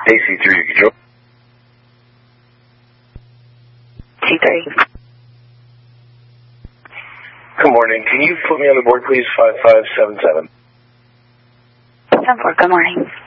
AC3, control. C3. Good morning. Can you put me on the board, please? 5577. 7-4, good morning.